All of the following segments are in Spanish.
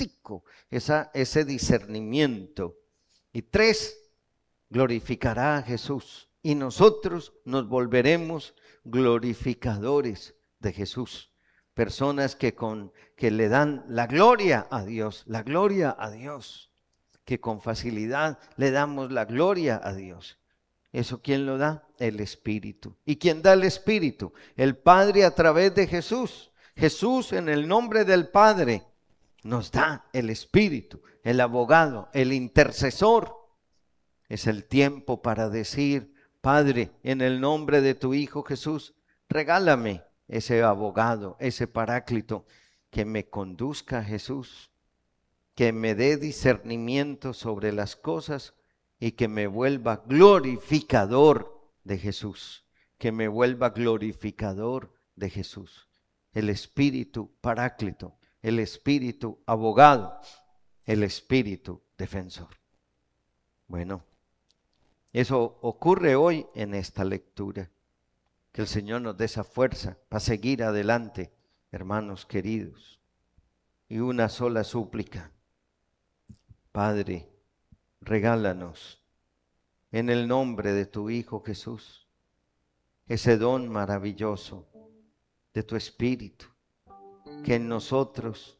fuertico ese discernimiento. Y 3, glorificará a Jesús. Y nosotros nos volveremos glorificadores de Jesús. Personas que le dan la gloria a Dios, la gloria a Dios. Que con facilidad le damos la gloria a Dios. ¿Eso quién lo da? El Espíritu. ¿Y quién da el Espíritu? El Padre a través de Jesús. Jesús, en el nombre del Padre, nos da el Espíritu, el abogado, el intercesor. Es el tiempo para decir: Padre, en el nombre de tu Hijo Jesús, regálame ese abogado, ese paráclito, que me conduzca a Jesús, que me dé discernimiento sobre las cosas y que me vuelva glorificador de Jesús, que me vuelva glorificador de Jesús. El Espíritu paráclito, el Espíritu abogado, el Espíritu defensor. Bueno, eso ocurre hoy en esta lectura. Que el Señor nos dé esa fuerza para seguir adelante, hermanos queridos. Y una sola súplica: Padre, regálanos en el nombre de tu Hijo Jesús ese don maravilloso de tu Espíritu, que en nosotros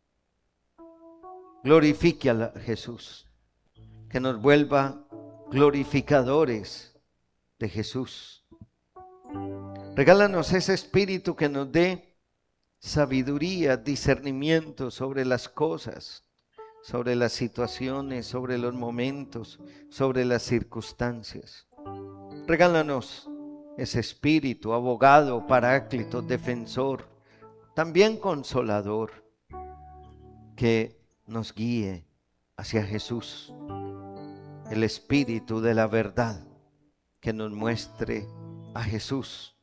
glorifique a Jesús, que nos vuelva glorificadores de Jesús. Regálanos ese Espíritu que nos dé sabiduría, discernimiento sobre las cosas, sobre las situaciones, sobre los momentos, sobre las circunstancias. Regálanos ese Espíritu, abogado, paráclito, defensor, también consolador, que nos guíe hacia Jesús. El Espíritu de la verdad, que nos muestre a Jesús.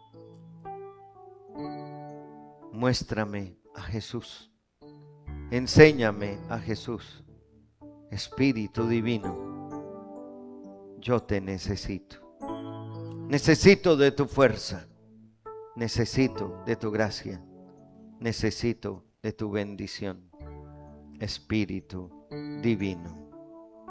Muéstrame a Jesús. Enséñame a Jesús. Espíritu divino, yo te necesito. Necesito de tu fuerza. Necesito de tu gracia. Necesito de tu bendición. Espíritu divino.